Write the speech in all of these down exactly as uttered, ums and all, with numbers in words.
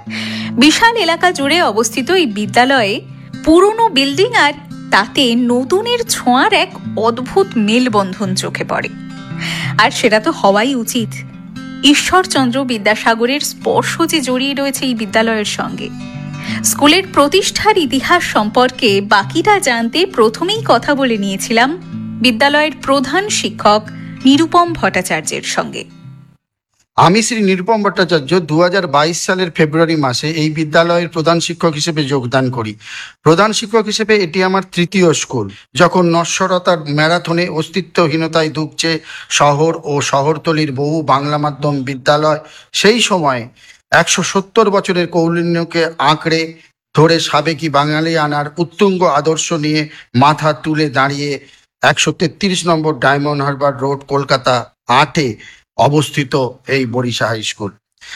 বিশাল এলাকা জুড়ে অবস্থিত এই বিদ্যালয়ে পুরনো বিল্ডিং আর তাতে নতুনের ছোঁয়ার এক অদ্ভুত মেলবন্ধন চোখে পড়ে। আর সেটা তো হওয়াই উচিত। ঈশ্বরচন্দ্র বিদ্যাসাগরের স্পর্শ যে জড়িয়ে রয়েছে এই বিদ্যালয়ের সঙ্গে। স্কুলের প্রতিষ্ঠার ইতিহাস সম্পর্কে বাকিটা জানতে প্রথমেই কথা বলে নিয়েছিলাম বিদ্যালয়ের প্রধান শিক্ষক নিরুপম ভট্টাচার্যের সঙ্গে। আমি শ্রী নিরুপম ভট্টাচার্য দু হাজার বাইশ সালের ফেব্রুয়ারি মাসে এই বিদ্যালয়ের প্রধান শিক্ষক হিসেবে যোগদান করি। প্রধান শিক্ষক হিসেবে এটি আমার তৃতীয় স্কুল। যখন নশ্বরতার ম্যারাথনে অস্তিত্বহীনতায় ধুঁকছে শহর ও শহরতলির বহু বাংলা মাধ্যম বিদ্যালয়, সেই সময় একশো সত্তর বছরের কৌলিন্যকে আঁকড়ে ধরে সাবেকি বাঙালি আনার উত্তুঙ্গ আদর্শ নিয়ে মাথা তুলে দাঁড়িয়ে একশো তেত্রিশ নম্বর ডায়মন্ড হারবার রোড, কলকাতা আটে অবস্থিত এই বরিশা হাই স্কুল।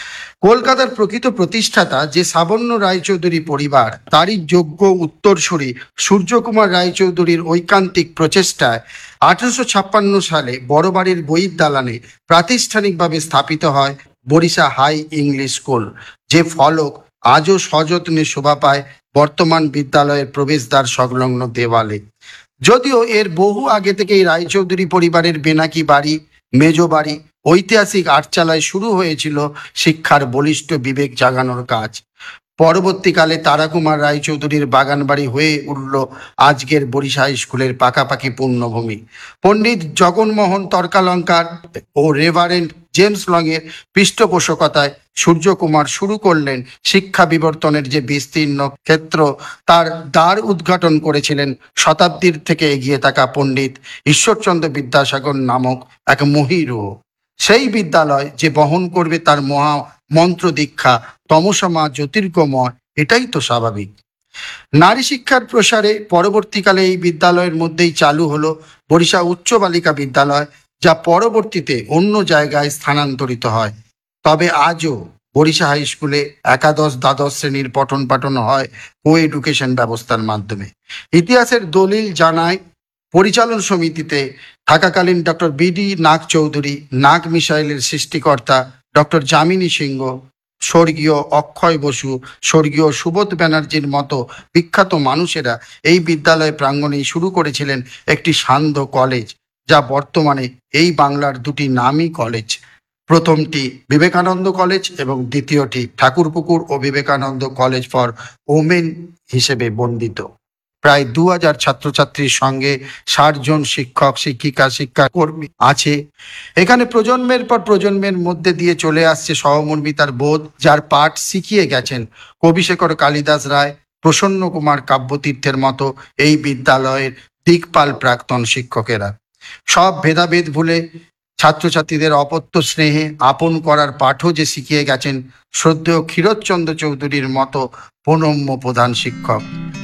কলকাতার প্রকৃত প্রতিষ্ঠাতা যে সাবর্ণ রায়চৌধুরী পরিবার, তারই যোগ্য উত্তরসূরি সূর্যকুমার রায়চৌধুরীর ঐকান্তিক প্রচেষ্টায় আঠারোশো ছাপ্পান্ন সালে বড়বাড়ির বইয়ের দালানে প্রাতিষ্ঠানিকভাবে স্থাপিত হয় বরিশা হাই ইংলিশ স্কুল, যে ফলক আজও সযত্নে শোভা পায় বর্তমান বিদ্যালয়ের প্রবেশদ্বার সংলগ্ন দেওয়ালে। যদিও এর বহু আগে থেকেই রায়চৌধুরী পরিবারের বেনাকি বাড়ি, মেজ বাড়ি, ঐতিহাসিক আটচালায় শুরু হয়েছিল শিক্ষার বলিষ্ঠ বিবেক জাগানোর কাজ। পরবর্তীকালে তারাকুমার রায়চৌধুরীর বাগান বাড়ি হয়ে উঠল আজকের বরিশা স্কুলের পাকাপাকি পূর্ণভূমি। পণ্ডিত জগনমোহন তর্কালঙ্কার ও রেভারেন্ড জেমস লংয়ের পৃষ্ঠপোষকতায় সূর্যকুমার শুরু করলেন শিক্ষা বিবর্তনের যে বিস্তীর্ণ ক্ষেত্র, তার দ্বার উদ্ঘাটন করেছিলেন শতাব্দীর থেকে এগিয়ে থাকা পণ্ডিত ঈশ্বরচন্দ্র বিদ্যাসাগর নামক এক মহীরুহ। সেই বিদ্যালয় যে বহন করবে তার মহা মন্ত্র দীক্ষা তমসমা জ্যোতির্গময়, এটাই তো স্বাভাবিক। নারী শিক্ষার প্রসারে পরবর্তীকালে এই বিদ্যালয়ের মধ্যেই চালু হলো বরিশা উচ্চ বালিকা বিদ্যালয়, যা পরবর্তীতে অন্য জায়গায় স্থানান্তরিত হয়। তবে আজও বরিশা হাই স্কুলে একাদশ দ্বাদশ শ্রেণীর পঠন পাঠন হয় কো এডুকেশন ব্যবস্থার মাধ্যমে। ইতিহাসের দলিল জানায় পরিচালন সমিতিতে থাকাকালীন ডক্টর বিডি নাগ চৌধুরী, নাগ মিসাইলের সৃষ্টিকর্তা ডক্টর যামিনী সিংহ, স্বর্গীয় অক্ষয় বসু, স্বর্গীয় সুবোধ ব্যানার্জির মতো বিখ্যাত মানুষেরা এই বিদ্যালয় প্রাঙ্গণেই শুরু করেছিলেন একটি সান্ধ্য কলেজ, যা বর্তমানে এই বাংলার দুটি নামী কলেজ। প্রথমটি বিবেকানন্দ কলেজ এবং দ্বিতীয়টি ঠাকুরপুকুর ও বিবেকানন্দ কলেজ ফর ওমেন হিসেবে বন্দিত। প্রায় দু হাজার ছাত্রছাত্রীর সঙ্গে ষাট জন শিক্ষক, শিক্ষিকা, শিক্ষাকর্মী আছে। এখানে প্রজন্মের পর প্রজন্মের মধ্যে দিয়ে চলে আসছে সহমর্মিতার বোধ, যার পাঠ শিখিয়ে গেছেন কবিশেখর কালিদাস রায়, প্রসন্ন কুমার কাব্যতীর্থের মতো এই বিদ্যালয়ের দিকপাল প্রাক্তন শিক্ষকেরা। সব ভেদাভেদ ভুলে ছাত্রছাত্রীদের অপত্য স্নেহে আপন করার পাঠও যে শিখিয়ে গেছেন শ্রদ্ধেয় ক্ষীরোদচন্দ্র চৌধুরীর মতো প্রণম্য প্রধান শিক্ষক।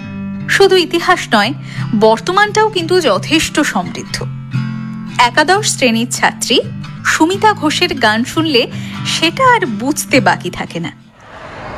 শুধু ইতিহাস নয়, বর্তমানটাও কিন্তু যথেষ্ট সমৃদ্ধ। একাদশ শ্রেণীর ছাত্রী সুমিতা ঘোষের গান শুনলে সেটা আর বুঝতে বাকি থাকে না।